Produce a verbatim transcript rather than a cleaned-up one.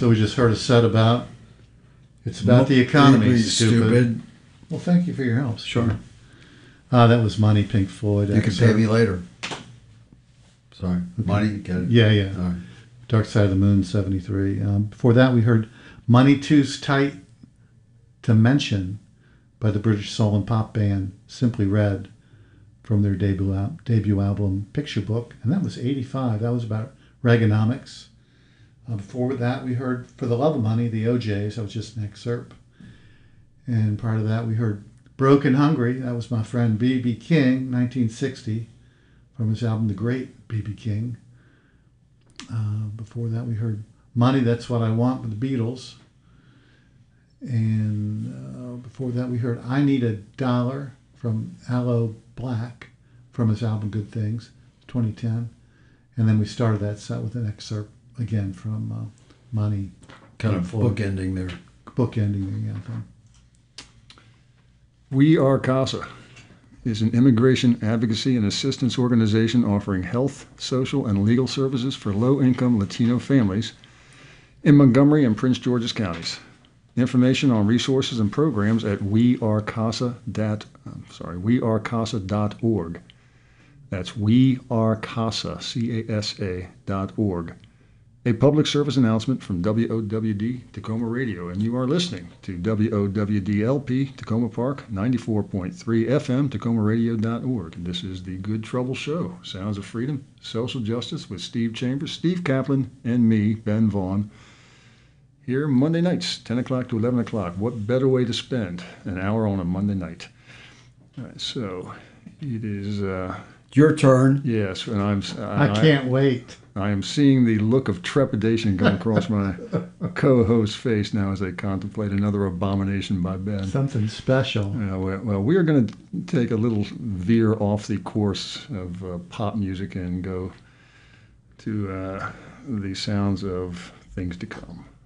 So we just heard a set about, it's about the economy, stupid. stupid. Well, thank you for your help. Sure. Uh, that was Money, Pink Floyd. You can excerpt. pay me later. Sorry. Money? Get it? Yeah, yeah. All right. Dark Side of the Moon, seventy-three. Um, before that, we heard Money Two's Tight to Mention by the British soul and pop band Simply Red from their debut, al- debut album Picture Book. And that was eighty-five. That was about Reaganomics. Uh, before that, we heard For the Love of Money, the O Js. That was just an excerpt. And prior to that, we heard Broken Hungry. That was my friend B B King, nineteen sixty, from his album The Great B B King. Uh, before that, we heard Money, That's What I Want with the Beatles. And uh, before that, we heard I Need a Dollar from Aloe Black from his album Good Things, twenty ten. And then we started that set with an excerpt again from uh, Money. Kind of Floyd. bookending there. Bookending the thing. We Are CASA is an immigration advocacy and assistance organization offering health, social, and legal services for low-income Latino families in Montgomery and Prince George's counties. Information on resources and programs at wearecasa. I'm sorry, wearecasa dot org. That's wearecasa, C A S A dot org. A public service announcement from W O W D Tacoma Radio, and you are listening to W O W D L P Tacoma Park, ninety-four point three F M, tacoma radio dot org. And this is the Good Trouble Show, Sounds of Freedom, Social Justice with Steve Chambers, Steve Kaplan, and me, Ben Vaughn. Here Monday nights, ten o'clock to eleven o'clock. What better way to spend an hour on a Monday night? All right, so it is... Uh, Your turn. yes, and I'm... I, I can't wait. I am seeing the look of trepidation come across my co-host's face now as they contemplate another abomination by Ben. Something special. Uh, well, well, we are going to take a little veer off the course of uh, pop music and go to uh, the sounds of things to come.